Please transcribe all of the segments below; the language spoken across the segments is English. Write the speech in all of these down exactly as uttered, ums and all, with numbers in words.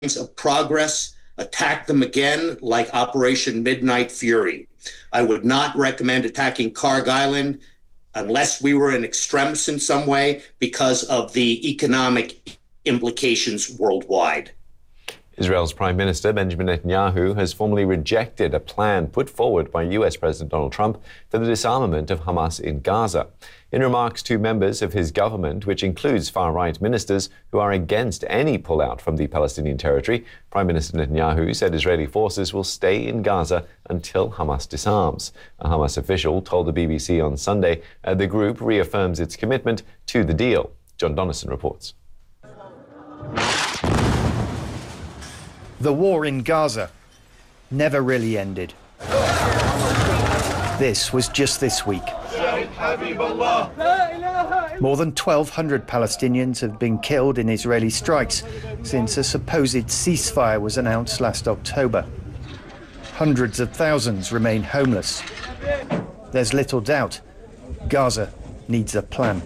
of progress, attack them again like Operation Midnight Fury. I would not recommend attacking Kharg Island unless we were in extremis in some way because of the economic implications worldwide. Israel's Prime Minister Benjamin Netanyahu has formally rejected a plan put forward by U S President Donald Trump for the disarmament of Hamas in Gaza. In remarks to members of his government, which includes far-right ministers who are against any pullout from the Palestinian territory, Prime Minister Netanyahu said Israeli forces will stay in Gaza until Hamas disarms. A Hamas official told the B B C on Sunday uh, the group reaffirms its commitment to the deal. John Donnison reports. The war in Gaza never really ended. This was just this week. More than twelve hundred Palestinians have been killed in Israeli strikes since a supposed ceasefire was announced last October. Hundreds of thousands remain homeless. There's little doubt Gaza needs a plan.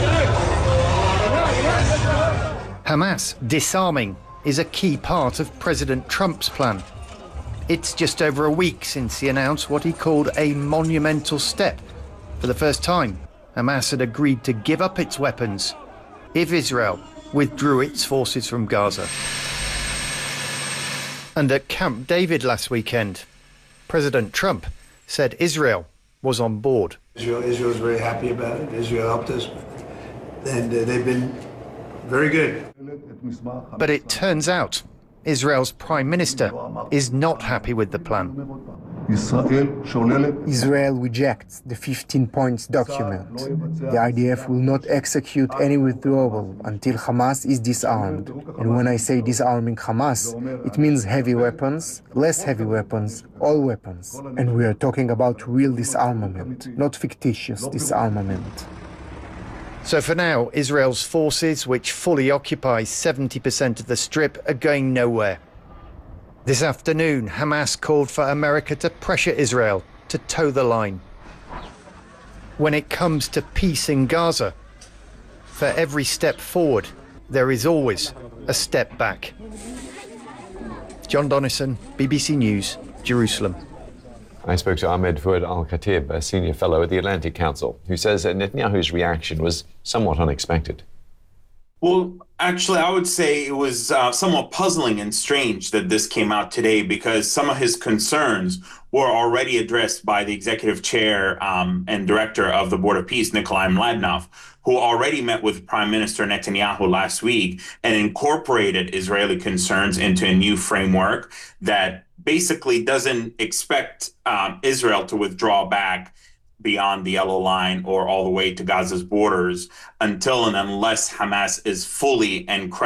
Hamas disarming is a key part of President Trump's plan. It's just over a week since he announced what he called a monumental step. For the first time, Hamas had agreed to give up its weapons if Israel withdrew its forces from Gaza. And at Camp David last weekend, President Trump said Israel was on board. Israel, Israel's very happy about it. Israel helped us, and uh, they've been very good. But it turns out Israel's prime minister is not happy with the plan. Israel rejects the fifteen points document. The I D F will not execute any withdrawal until Hamas is disarmed. And when I say disarming Hamas, it means heavy weapons, less heavy weapons, all weapons. And we are talking about real disarmament, not fictitious disarmament. So for now, Israel's forces, which fully occupy seventy percent of the Strip, are going nowhere. This afternoon, Hamas called for America to pressure Israel to toe the line. When it comes to peace in Gaza, for every step forward, there is always a step back. John Donnison, B B C News, Jerusalem. I spoke to Ahmed Fouad Al-Khatib, a senior fellow at the Atlantic Council, who says that Netanyahu's reaction was somewhat unexpected. Well, actually, I would say it was uh, somewhat puzzling and strange that this came out today, because some of his concerns were already addressed by the executive chair um, and director of the Board of Peace, Nikolai Mladinov, who already met with Prime Minister Netanyahu last week and incorporated Israeli concerns into a new framework that basically doesn't expect um, Israel to withdraw back beyond the yellow line or all the way to Gaza's borders until and unless Hamas is fully and